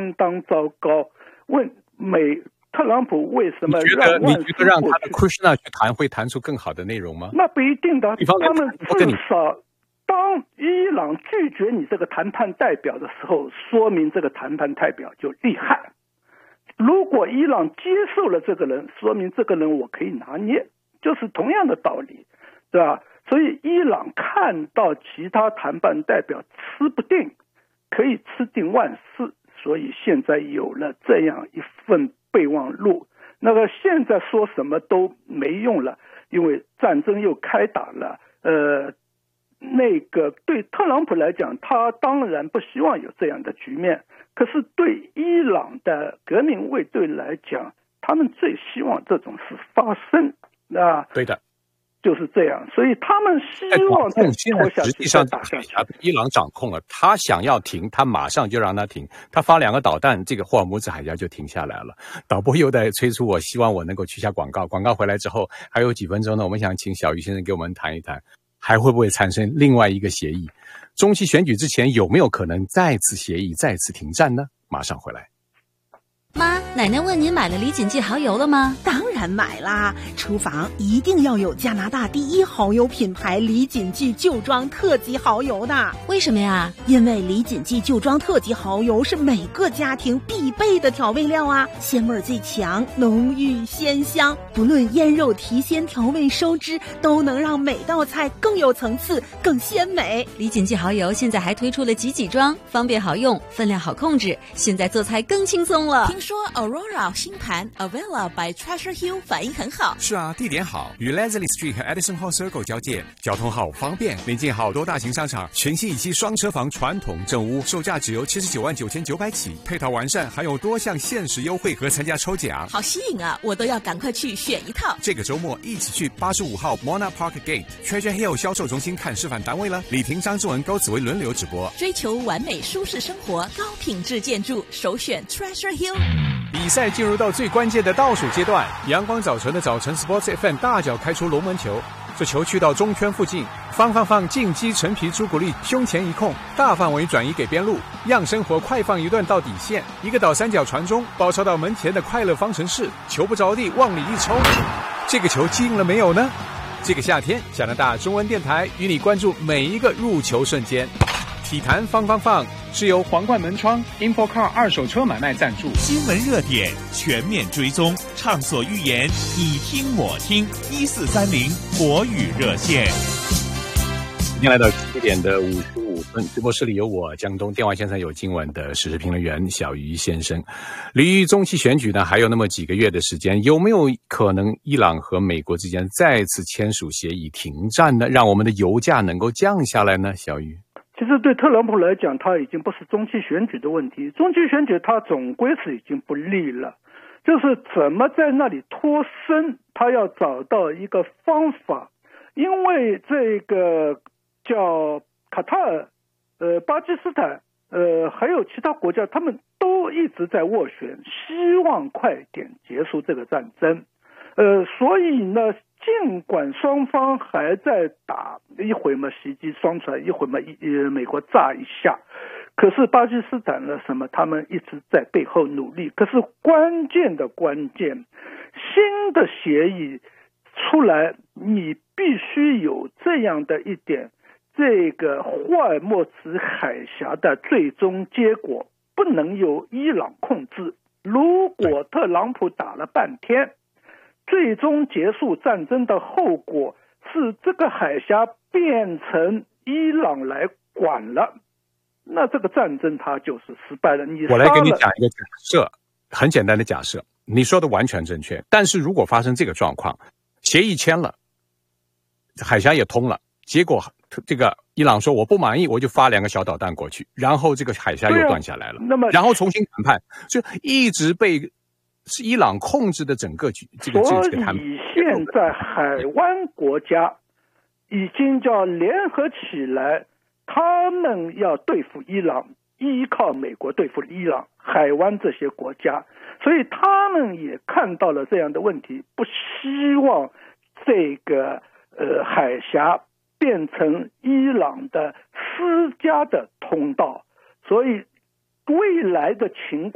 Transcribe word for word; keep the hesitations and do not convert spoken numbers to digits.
相当糟糕。问美特朗普为什么让你觉得让他的 Kushner 去谈会谈出更好的内容吗？ 那不一定的，他们至少当伊朗拒绝你这个谈判代表的时候，说明这个谈判代表就厉害。如果伊朗接受了这个人，说明这个人我可以拿捏，就是同样的道理，对吧？所以伊朗看到其他谈判代表吃不定，可以吃定万事，所以现在有了这样一份备忘录。那个现在说什么都没用了，因为战争又开打了。呃，那个对特朗普来讲，他当然不希望有这样的局面。可是对伊朗的革命卫队来讲，他们最希望这种事发生啊。 对的， 就是这样。所以他们希望再拖下去， 实际上海峡伊朗掌控了，他想要停，他马上就让他停。他发两个导弹，这个霍尔木兹海峡就停下来了。导播又在催促我，希望我能够去下广告。广告回来之后还有几分钟呢，我们想请小鱼先生给我们谈一谈，还会不会产生另外一个协议？中期选举之前有没有可能再次协议、再次停战呢？马上回来。 妈，奶奶问您买了李锦记蚝油了吗？ 当然买啦！厨房一定要有加拿大第一蚝油品牌李锦记旧庄特级蚝油的。 为什么呀？ 因为李锦记旧庄特级蚝油是每个家庭必备的调味料啊，鲜味最强，浓郁鲜香，不论腌肉、提鲜、调味、收汁，都能让每道菜更有层次、更鲜美。 李锦记蚝油现在还推出了几几装，方便好用，分量好控制，现在做菜更轻松了。 听说 Aurora 新盘 Avella by Treasure Hill 反应很好。 是啊，地点好，与 Leslie Street 和 Edison Hall Circle 交界，交通好方便，临近好多大型商场。全新一期双车房传统正屋，售价只由七十九万九千九百起，配套完善，还有多项限时优惠和参加抽奖。 好吸引啊，我都要赶快去选一套。 这个周末一起去八十五号 Mona Park Gate Treasure Hill 销售中心看示范单位了。李婷、张志文、高子薇轮流直播。 追求完美舒适生活，高品质建筑，首选 Treasure Hill。 比赛进入到最关键的倒数阶段，阳光早晨的早晨 Sports F M 大脚开出龙门球，这球去到中圈附近，放放放进击陈皮朱古力胸前一控，大范围转移给边路，让生活快放一段到底线，一个倒三角传中，包抄到门前的快乐方程式，球不着地往里一抽，这个球进了没有呢？这个夏天，加拿大中文电台与你关注每一个入球瞬间。体坛放放放是由皇冠门窗 InfoCar 二手车买卖赞助。 新闻热点全面追踪，畅所欲言，你听我听，一四三零国语热线。 今天来到七点的五十五分，直播室里有我江东，电话线上有今晚的时事评论员小鱼先生。离中期选举呢还有那么几个月的时间，有没有可能伊朗和美国之间再次签署协议停战呢？让我们的油价能够降下来呢？小鱼。 其实对特朗普来讲，他已经不是中期选举的问题，中期选举他总归是已经不利了，就是怎么在那里脱身，他要找到一个方法。因为这个叫卡塔尔、呃巴基斯坦、呃还有其他国家，他们都一直在斡旋，希望快点结束这个战争。呃，所以呢，尽管双方还在打，一会嘛袭击双船，一会嘛呃美国炸一下，可是巴基斯坦呢什么，他们一直在背后努力。可是关键的关键，新的协议出来，你必须有这样的一点，这个霍尔木兹海峡的最终结果不能由伊朗控制。如果特朗普打了半天，最终结束战争的后果是这个海峡变成伊朗来管了，那这个战争它就是失败了。你我来给你讲一个假设，很简单的假设，你说的完全正确。但是如果发生这个状况，协议签了，海峡也通了，结果这个伊朗说我不满意，我就发两个小导弹过去，然后这个海峡又断下来了， 那么然后重新谈判，就一直被是伊朗控制的整个这个这个谈判。 所以现在海湾国家已经叫联合起来，他们要对付伊朗，依靠美国对付伊朗，海湾这些国家，所以他们也看到了这样的问题，不希望这个呃海峡变成伊朗的私家的通道，所以未来的情